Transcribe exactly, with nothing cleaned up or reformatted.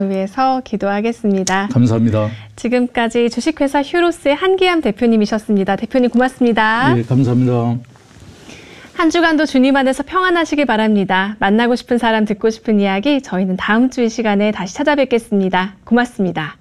위해서 기도하겠습니다. 감사합니다. 지금까지 주식회사 휴로스의 한기암 대표님이셨습니다. 대표님 고맙습니다. 네, 감사합니다. 한 주간도 주님 안에서 평안하시길 바랍니다. 만나고 싶은 사람, 듣고 싶은 이야기, 저희는 다음 주 이 시간에 다시 찾아뵙겠습니다. 고맙습니다.